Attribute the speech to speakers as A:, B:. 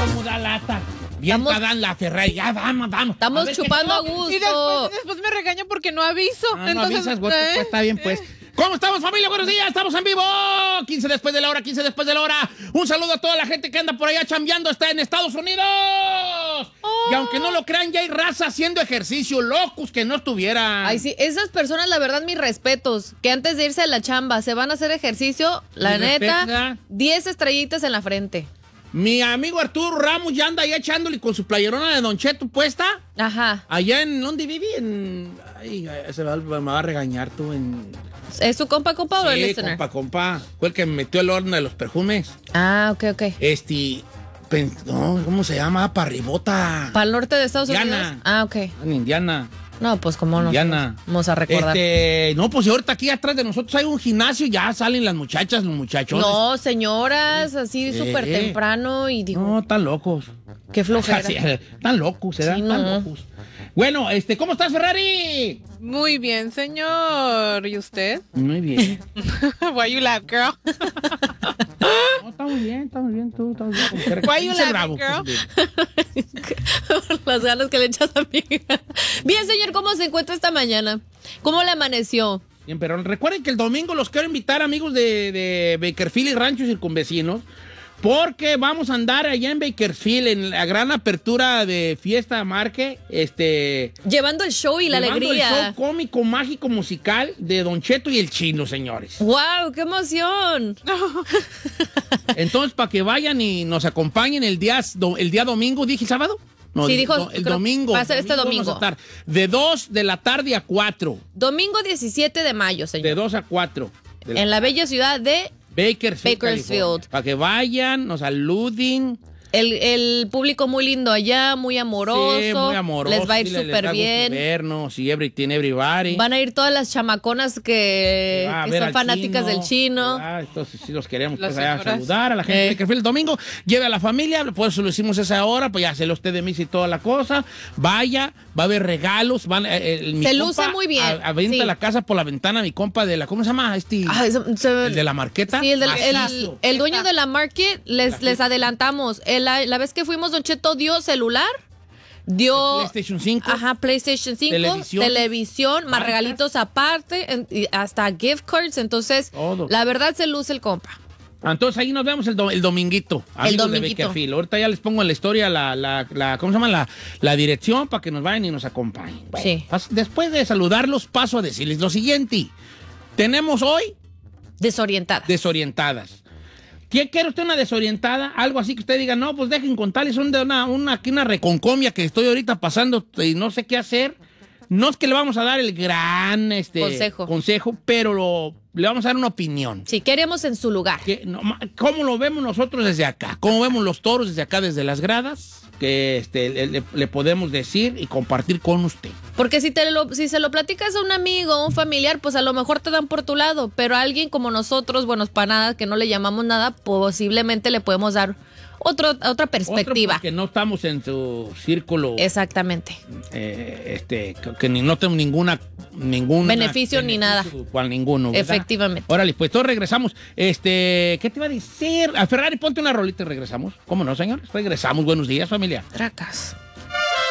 A: cómo da lata. Bien dan la Ferrari. Ya, vamos.
B: Estamos chupando a gusto.
C: Y después me regañan porque no aviso.
A: No avisas, güey, pues está bien, pues. ¿Cómo estamos, familia? Buenos días, estamos en vivo. 15 después de la hora. Un saludo a toda la gente que anda por allá chambeando, está en Estados Unidos. Y aunque no lo crean, ya hay raza haciendo ejercicio, locos que no estuvieran.
B: Ay, sí, esas personas, la verdad, mis respetos, que antes de irse a la chamba se van a hacer ejercicio, la neta, 10 estrellitas en la frente.
A: Mi amigo Arturo Ramos ya anda ahí echándole con su playerona de Don Cheto puesta.
B: Ajá.
A: Allá en donde viví, ay, me va a regañar tú
B: ¿Es su compa o el
A: Sí,
B: listener?
A: compa. Fue el que me metió el horno de los perfumes.
B: Ah, ok.
A: No, ¿cómo se llama? Parribota.
B: ¿Para el norte de Estados Unidos? Ah, ok.
A: En Indiana.
B: No, pues cómo no.
A: Indiana.
B: Vamos a recordar.
A: No, pues ahorita aquí atrás de nosotros hay un gimnasio, ya salen las muchachas, los muchachos.
B: No, señoras, así súper temprano y digo...
A: No, están locos.
B: Qué flojera.
A: Sí, están locos, ¿verdad?
B: Sí, no.
A: Están locos. Bueno, ¿cómo estás, Ferrari?
C: Muy bien, señor. ¿Y usted?
A: Muy bien.
C: Why you laugh, girl?
A: No, está muy bien, tú. Está muy bien.
C: Why you laughing,
A: bravo,
C: girl?
B: Las ganas que le echas a mi hija. Bien, señor, ¿cómo se encuentra esta mañana? ¿Cómo le amaneció?
A: Bien, pero recuerden que el domingo los quiero invitar, amigos de Bakersfield y Rancho Circunvecinos, porque vamos a andar allá en Bakersfield en la gran apertura de Fiesta Marque,
B: Llevando el show y la alegría.
A: El show cómico, mágico, musical de Don Cheto y el Chino, señores.
B: ¡Wow! ¡Qué emoción!
A: Entonces, para que vayan y nos acompañen el día domingo, ¿dije sábado? No,
B: sí, dijo
A: el domingo.
B: Va a ser este domingo.
A: Vamos a estar de 2 de la tarde a 4.
B: Domingo 17 de mayo, señor.
A: De 2 a 4.
B: En la bella ciudad de
A: Bakersfield. Para que vayan, nos saluden.
B: El público muy lindo allá, muy amoroso.
A: Sí, muy amoroso.
B: Les va a ir súper bien.
A: Sí, everybody.
B: Van a ir todas las chamaconas que son fanáticas del Chino.
A: Entonces sí los queremos pues, allá, saludar a la gente de Bakersfield el domingo. Lleve a la familia, pues lo hicimos esa hora, pues ya se lo usted de mí y toda la cosa. Vaya, va a haber regalos.
B: Se luce muy bien.
A: Avienta la casa por la ventana mi compa de la, ¿cómo se llama? El de la marqueta.
B: Sí, el dueño de la market, les adelantamos. La vez que fuimos, Don Cheto dio celular, dio...
A: PlayStation 5.
B: Ajá, PlayStation 5, televisión, más regalitos aparte, hasta gift cards. Entonces, todo. La verdad se luce el compa.
A: Entonces ahí nos vemos el dominguito.
B: El dominguito.
A: De Bakersfield. Ahorita ya les pongo en la historia ¿cómo se llama? La dirección para que nos vayan y nos acompañen. Bueno,
B: sí.
A: Después de saludarlos, paso a decirles lo siguiente. Tenemos hoy... Desorientadas. ¿Quiere usted una desorientada? Algo así que usted diga, no, pues dejen contarles, son de una reconcomia que estoy ahorita pasando y no sé qué hacer. No es que le vamos a dar el gran consejo, pero le vamos a dar una opinión.
B: Sí, queremos en su lugar.
A: ¿Cómo lo vemos nosotros desde acá? ¿Cómo vemos los toros desde acá, desde las gradas? Que le podemos decir y compartir con usted.
B: Porque si se lo platicas a un amigo o un familiar, pues a lo mejor te dan por tu lado, pero a alguien como nosotros, buenos para nada, que no le llamamos nada, posiblemente le podemos dar otra perspectiva.
A: Que no estamos en su círculo.
B: Exactamente.
A: Que no tenemos ningún
B: beneficio ni nada.
A: Cual ninguno, ¿verdad?
B: Efectivamente.
A: Órale, pues todos regresamos. ¿Qué te iba a decir? A Ferrari, ponte una rolita y regresamos. ¿Cómo no, señores? Regresamos. Buenos días, familia.
B: Tracas.